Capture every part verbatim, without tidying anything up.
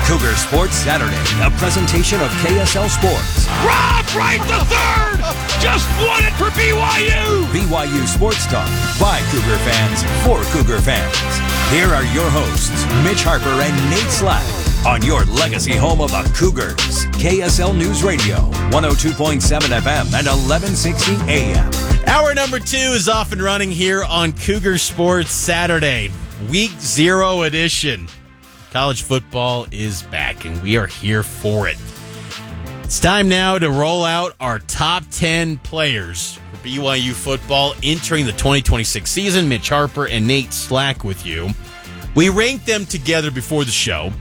Cougar Sports Saturday, a presentation of K S L Sports. Rob Wright the third just won it for B Y U. B Y U Sports Talk by Cougar fans for Cougar fans. Here are your hosts, Mitch Harper and Nate Slack, on your legacy home of the Cougars. K S L News Radio, one oh two point seven F M and eleven sixty A M. Hour number two is off and running here on Cougar Sports Saturday, week zero edition. College football is back, and we are here for it. It's time now to roll out our top ten players for B Y U football entering the twenty twenty-six season. Mitch Harper and Nate Slack with you. We ranked them together before the show.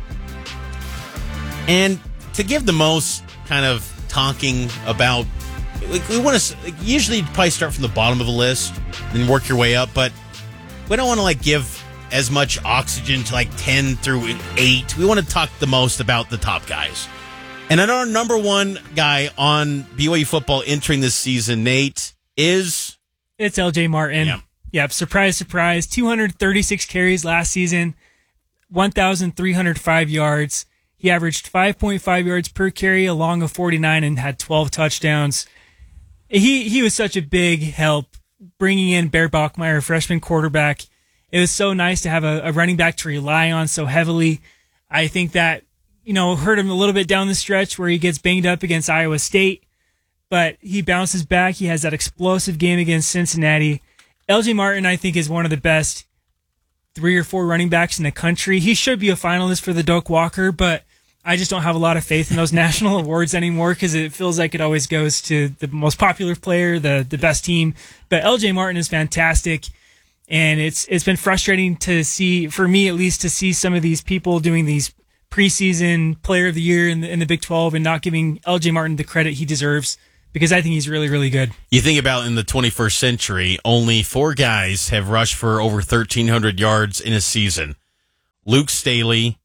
And to give the most kind of talking about, like, we want to like, usually you'd probably start from the bottom of the list and work your way up, but we don't want to like give as much oxygen to like ten through eight. We want to talk the most about the top guys. And I know our number one guy on B Y U football entering this season, Nate, is... It's L J Martin. Yeah. Yep, surprise, surprise. two hundred thirty-six carries last season, one thousand three hundred five yards. He averaged five point five yards per carry along a forty-nine and had twelve touchdowns. He he was such a big help bringing in Bear Bachmeier, freshman quarterback. It was so nice to have a, a running back to rely on so heavily. I think that, you know, hurt him a little bit down the stretch where he gets banged up against Iowa State, but he bounces back. He has that explosive game against Cincinnati. L J Martin, I think, is one of the best three or four running backs in the country. He should be a finalist for the Doak Walker, but I just don't have a lot of faith in those national awards anymore because it feels like it always goes to the most popular player, the the best team. But L J Martin is fantastic. And it's it's been frustrating to see, for me at least, to see some of these people doing these preseason player of the year in the, in the Big twelve and not giving L J Martin the credit he deserves, because I think he's really, really good. You think about in the twenty-first century, only four guys have rushed for over thirteen hundred yards in a season. Luke Staley,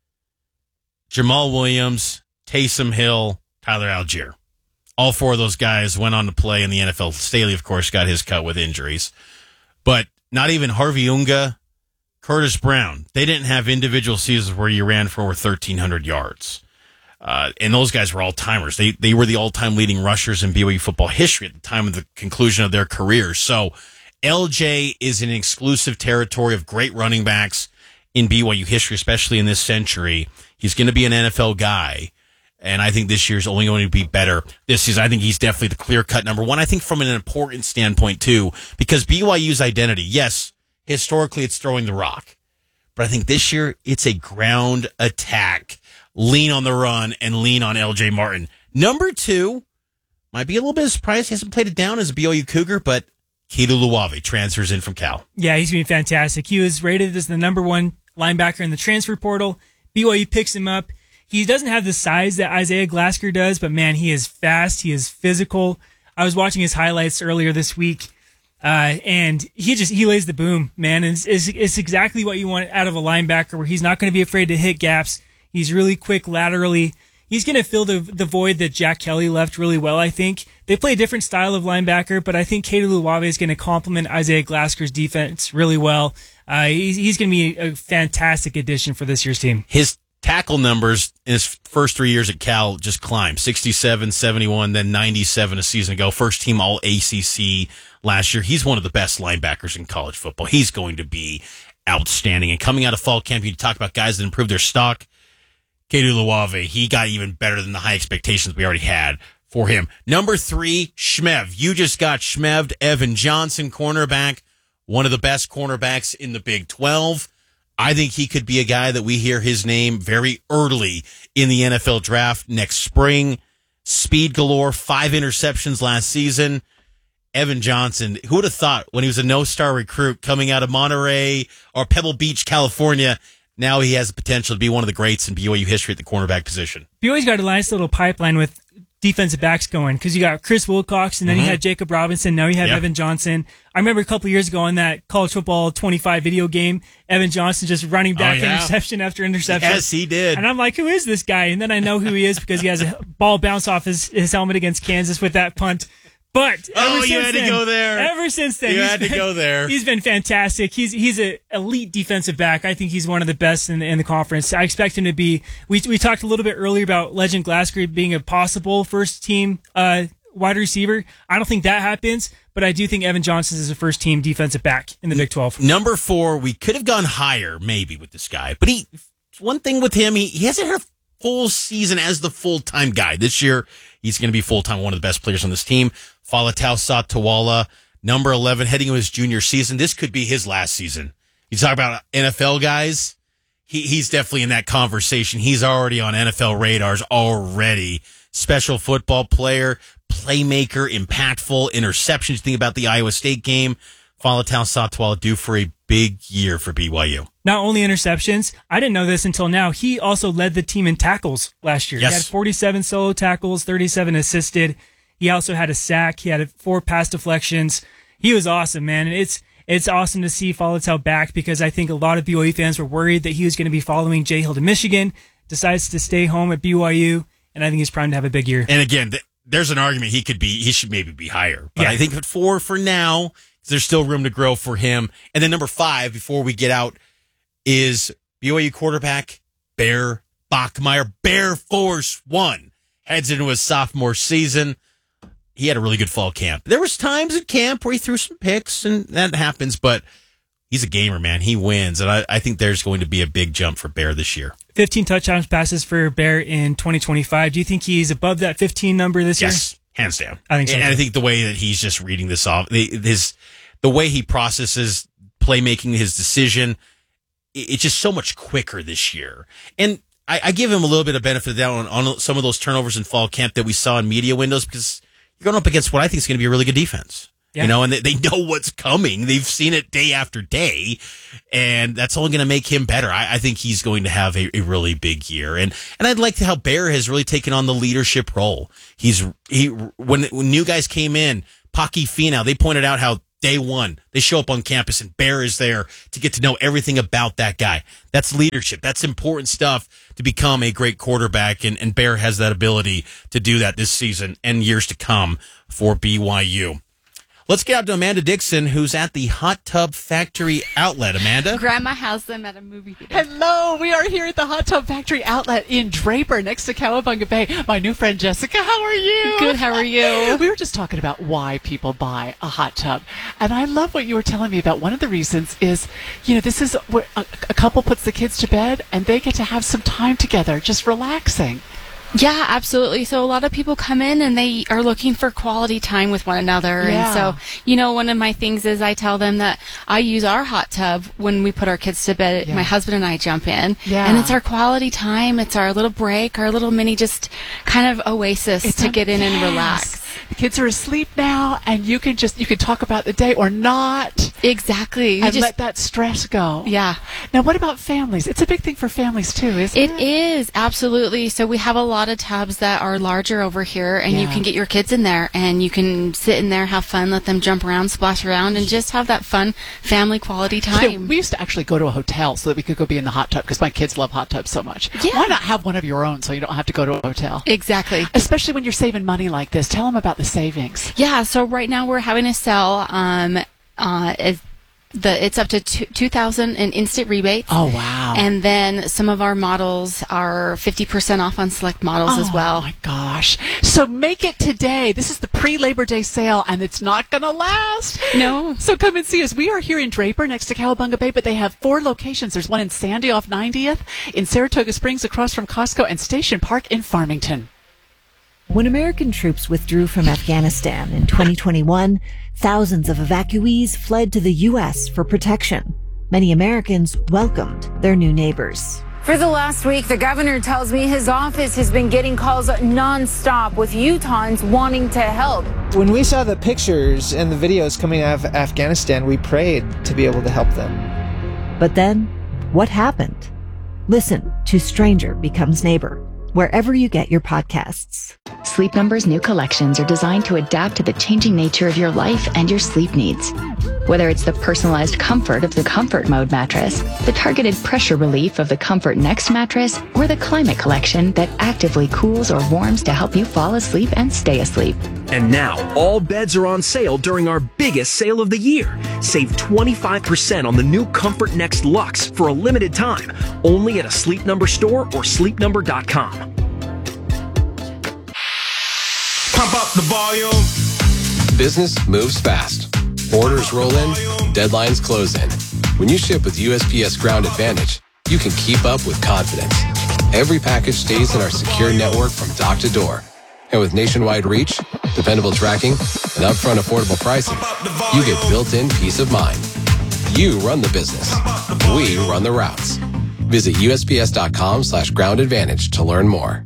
Jamal Williams, Taysom Hill, Tyler Algier. All four of those guys went on to play in the N F L. Staley, of course, got his cut with injuries. But not even Harvey Unga, Curtis Brown. They didn't have individual seasons where you ran for over thirteen hundred yards. Uh, and those guys were all-timers. They they were the all-time leading rushers in B Y U football history at the time of the conclusion of their careers. So L J is in exclusive territory of great running backs in B Y U history, especially in this century. He's going to be an N F L guy. And I think this year's only going to be better this season. I think he's definitely the clear-cut number one. I think from an important standpoint, too, because B Y U's identity, yes, historically it's throwing the rock. But I think this year it's a ground attack, lean on the run, and lean on L J Martin. Number two, might be a little bit of a surprise. He hasn't played it down as a B Y U Cougar, but Keto Luave transfers in from Cal. Yeah, he's been fantastic. He was rated as the number one linebacker in the transfer portal. B Y U picks him up. He doesn't have the size that Isaiah Glasgow does, but man, he is fast. He is physical. I was watching his highlights earlier this week, uh, and he just he lays the boom, man. And it's, it's, it's exactly what you want out of a linebacker, where he's not going to be afraid to hit gaps. He's really quick laterally. He's going to fill the the void that Jack Kelly left really well, I think. They play a different style of linebacker, but I think Keto Luave is going to complement Isaiah Glasgow's defense really well. Uh, he's he's going to be a fantastic addition for this year's team. His tackle numbers in his first three years at Cal just climbed. sixty-seven, seventy-one, then ninety-seven a season ago. First team all A C C last year. He's one of the best linebackers in college football. He's going to be outstanding. And coming out of fall camp, you talk about guys that improved their stock. Keto Luave, he got even better than the high expectations we already had for him. Number three, Shmev. You just got Shmeved. Evan Johnson, cornerback, one of the best cornerbacks in the Big twelve. I think he could be a guy that we hear his name very early in the N F L draft next spring. Speed galore, five interceptions last season. Evan Johnson, who would have thought when he was a no-star recruit coming out of Monterey or Pebble Beach, California, now he has the potential to be one of the greats in B Y U history at the cornerback position. B Y U's got a nice little pipeline with defensive backs going, because you got Chris Wilcox, and then mm-hmm. you had Jacob Robinson. Now you have yep. Evan Johnson. I remember a couple of years ago on that college football twenty-five video game, Evan Johnson just running back oh, yeah. interception after interception. Yes, he did. And I'm like, who is this guy? And then I know who he is because he has a ball bounce off his, his helmet against Kansas with that punt. But Oh, ever you since had to then, go there. Ever since then, You he's had to been- go there. He's been fantastic. He's he's an elite defensive back. I think he's one of the best in the, in the conference. I expect him to be. We we talked a little bit earlier about Legend Glasgow being a possible first team uh, wide receiver. I don't think that happens, but I do think Evan Johnson is a first team defensive back in the Big twelve. Number four, we could have gone higher maybe with this guy, but he one thing with him, he, he hasn't had a full season as the full-time guy. This year, he's going to be full-time, one of the best players on this team. Faletau Satawala, number eleven, heading into his junior season. This could be his last season. You talk about N F L guys, he, he's definitely in that conversation. He's already on N F L radars already. Special football player, playmaker, impactful, interceptions. Think about the Iowa State game. Faletau Satawala due for a big year for B Y U. Not only interceptions, I didn't know this until now. He also led the team in tackles last year. Yes. He had forty-seven solo tackles, thirty-seven assisted. He also had a sack. He had four pass deflections. He was awesome, man. And it's it's awesome to see Faletau back because I think a lot of B Y U fans were worried that he was going to be following Jay Hill to Michigan. Decides to stay home at B Y U, and I think he's primed to have a big year. And again, th- there's an argument he could be, he should maybe be higher. But Yeah. I think at four for now, there's still room to grow for him. And then number five, before we get out, is B Y U quarterback Bear Bachmeier. Bear Force One heads into his sophomore season. He had a really good fall camp. There was times at camp where he threw some picks, and that happens, but he's a gamer, man. He wins, and I, I think there's going to be a big jump for Bear this year. fifteen touchdown passes for Bear in twenty twenty-five. Do you think he's above that fifteen number this Yes, hands down. I think so, And too. I think the way that he's just reading this off, the, his the way he processes playmaking, his decision, it- it's just so much quicker this year. And I, I give him a little bit of benefit of doubt on, on some of those turnovers in fall camp that we saw in media windows because you're going up against what I think is going to be a really good defense. Yeah. You know, and they, they know what's coming. They've seen it day after day, and that's only going to make him better. I, I think he's going to have a, a really big year, and and I'd like to how Bear has really taken on the leadership role. He's he when, when new guys came in, Paki Finau, they pointed out how day one they show up on campus and Bear is there to get to know everything about that guy. That's leadership. That's important stuff to become a great quarterback, and, and Bear has that ability to do that this season and years to come for B Y U. Let's get out to Amanda Dixon, who's at the Hot Tub Factory Outlet. Amanda? Grandma has them at a movie theater. Hello, we are here at the Hot Tub Factory Outlet in Draper next to Cowabunga Bay. My new friend Jessica, how are you? Good, how are you? We were just talking about why people buy a hot tub. And I love what you were telling me about. One of the reasons is, you know, this is where a, a couple puts the kids to bed and they get to have some time together, just relaxing. Yeah, absolutely. So a lot of people come in and they are looking for quality time with one another. Yeah. And so, you know, one of my things is I tell them that I use our hot tub when we put our kids to bed. Yeah. My husband and I jump in. Yeah. And it's our quality time. It's our little break, our little mini just kind of oasis It's to a- get in and yes. relax. The kids are asleep now and you can just, you can talk about the day or not Exactly. You and just, let that stress go. yeah. Now, what about families? It's a big thing for families too, isn't it? It is, absolutely. So we have a lot of tubs that are larger over here, and you Yeah. can get your kids in there, and you can sit in there, have fun, let them jump around, splash around, and just have that fun family quality You know, time. we used to actually go to a hotel so that we could go be in the hot tub because my kids love hot tubs so much. Yeah. Why not have one of your own so you don't have to go to a hotel? Exactly. Especially when you're saving money like this. Tell them about the savings. Yeah, so right now we're having a sale. Um, uh, is the it's up to two, two thousand in instant rebates. Oh, wow. And then some of our models are fifty percent off on select models as well. Oh, my gosh. So make it today. This is the pre-Labor Day sale, and it's not going to last. No. So come and see us. We are here in Draper next to Cowabunga Bay, but they have four locations. There's one in Sandy off ninetieth, in Saratoga Springs across from Costco, and Station Park in Farmington. When American troops withdrew from Afghanistan in twenty twenty-one, thousands of evacuees fled to the U S for protection. Many Americans welcomed their new neighbors. For the last week, the governor tells me his office has been getting calls nonstop with Utahns wanting to help. When we saw the pictures and the videos coming out of Afghanistan, we prayed to be able to help them. But then, what happened? Listen to Stranger Becomes Neighbor, wherever you get your podcasts. Sleep Number's new collections are designed to adapt to the changing nature of your life and your sleep needs. Whether it's the personalized comfort of the Comfort Mode mattress, the targeted pressure relief of the Comfort Next mattress, or the Climate Collection that actively cools or warms to help you fall asleep and stay asleep. And now, all beds are on sale during our biggest sale of the year. Save twenty-five percent on the new Comfort Next Luxe for a limited time, only at a Sleep Number store or sleep number dot com. Pump up the volume. Business moves fast. Orders roll in, deadlines close in. When you ship with U S P S Ground Advantage, you can keep up with confidence. Every package stays in our secure network from dock to door. And with nationwide reach, dependable tracking, and upfront affordable pricing, you get built-in peace of mind. You run the business. We run the routes. Visit U S P S dot com slash ground advantage to learn more.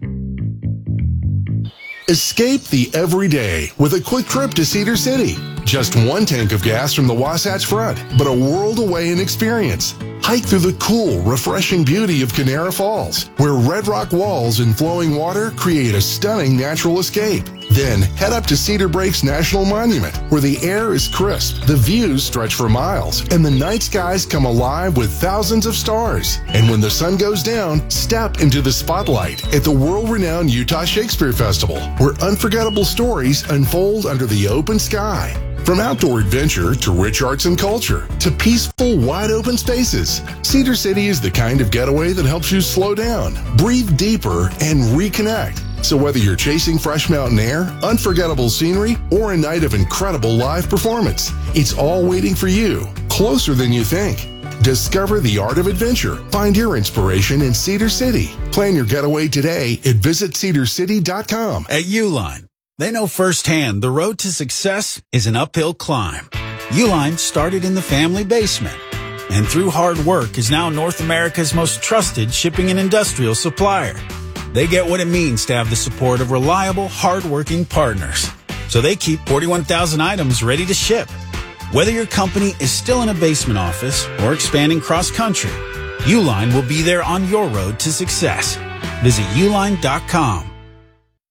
Escape the everyday with a quick trip to Cedar City. Just one tank of gas from the Wasatch Front, but a world away in experience. Hike through the cool, refreshing beauty of Canara Falls, where red rock walls and flowing water create a stunning natural escape. Then head up to Cedar Breaks National Monument, where the air is crisp, the views stretch for miles, and the night skies come alive with thousands of stars. And when the sun goes down, step into the spotlight at the world-renowned Utah Shakespeare Festival, where unforgettable stories unfold under the open sky. From outdoor adventure to rich arts and culture to peaceful, wide-open spaces, Cedar City is the kind of getaway that helps you slow down, breathe deeper, and reconnect. So whether you're chasing fresh mountain air, unforgettable scenery, or a night of incredible live performance, it's all waiting for you, closer than you think. Discover the art of adventure. Find your inspiration in Cedar City. Plan your getaway today at visit cedar city dot com. At Uline, they know firsthand the road to success is an uphill climb. Uline started in the family basement, and through hard work is now North America's most trusted shipping and industrial supplier. They get what it means to have the support of reliable, hard-working partners. So they keep forty-one thousand items ready to ship. Whether your company is still in a basement office or expanding cross-country, Uline will be there on your road to success. Visit uline dot com.